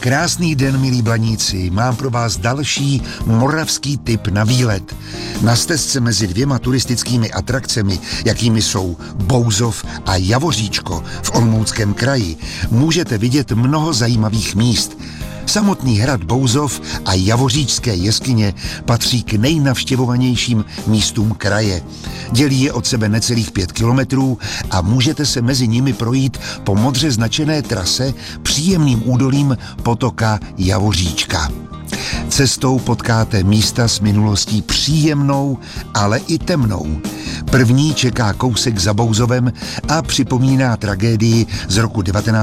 Krásný den, milí blaníci, mám pro vás další moravský tip na výlet. Na stezce mezi dvěma turistickými atrakcemi, jakými jsou Bouzov a Javoříčko v Olomouckém kraji, můžete vidět mnoho zajímavých míst. Samotný hrad Bouzov a Javoříčské jeskyně patří k nejnavštěvovanějším místům kraje. Dělí je od sebe necelých 5 kilometrů a můžete se mezi nimi projít po modře značené trase příjemným údolím potoka Javoříčka. Cestou potkáte místa s minulostí příjemnou, ale i temnou. První čeká kousek za Bouzovem a připomíná tragédii z roku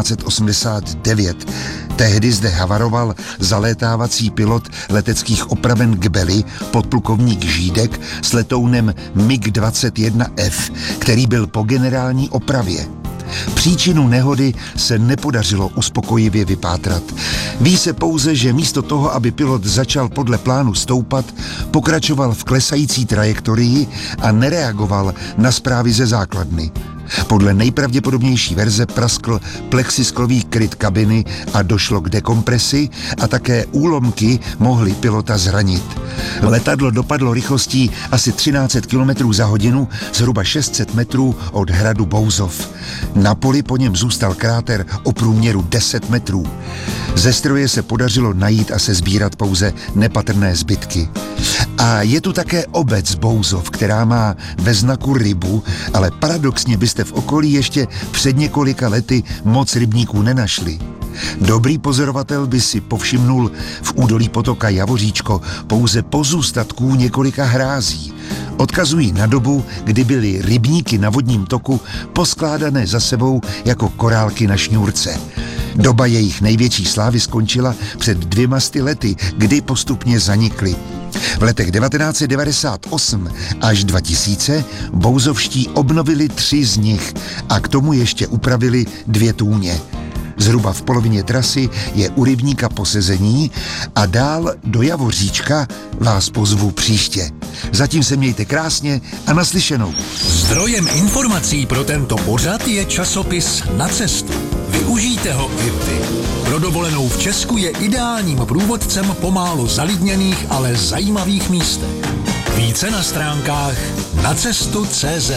1989. Tehdy zde havaroval zalétávací pilot leteckých opraven Gbely, podplukovník Žídek, s letounem MiG-21F, který byl po generální opravě. Příčinu nehody se nepodařilo uspokojivě vypátrat. Ví se pouze, že místo toho, aby pilot začal podle plánu stoupat, pokračoval v klesající trajektorii a nereagoval na zprávy ze základny. Podle nejpravděpodobnější verze praskl plexisklový kryt kabiny a došlo k dekompresi a také úlomky mohly pilota zranit. Letadlo dopadlo rychlostí asi 1300 km za hodinu, zhruba 600 metrů od hradu Bouzov. Na poli po něm zůstal kráter o průměru 10 metrů. Ze stroje se podařilo najít a sesbírat pouze nepatrné zbytky. A je tu také obec Bouzov, která má ve znaku rybu, ale paradoxně byste v okolí ještě před několika lety moc rybníků nenašli. Dobrý pozorovatel by si povšimnul v údolí potoka Javoříčko pouze pozůstatků několika hrází. Odkazují na dobu, kdy byly rybníky na vodním toku poskládané za sebou jako korálky na šňůrce. Doba jejich největší slávy skončila před 200 lety, kdy postupně zanikly. V letech 1998 až 2000 bouzovští obnovili 3 z nich a k tomu ještě upravili 2 tůně. Zhruba v polovině trasy je u rybníka posezení a dál do Javoříčka vás pozvu příště. Zatím se mějte krásně a naslyšenou. Zdrojem informací pro tento pořad je časopis Na cestu. Využijte ho i vy. Pro dovolenou v Česku je ideálním průvodcem po málo zalidněných, ale zajímavých místech. Více na stránkách nacestu.cz.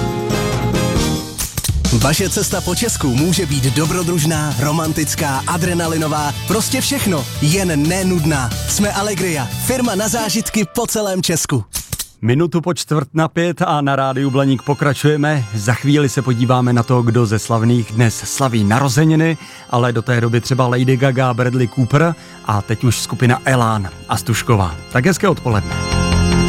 Vaše cesta po Česku může být dobrodružná, romantická, adrenalinová, prostě všechno, jen nenudná. Jsme Allegria, firma na zážitky po celém Česku. Minutu po 4:45 a na rádiu Blaník pokračujeme. Za chvíli se podíváme na to, kdo ze slavných dnes slaví narozeniny, ale do té doby třeba Lady Gaga, Bradley Cooper a teď už skupina Elán a Stužková. Tak hezké odpoledne.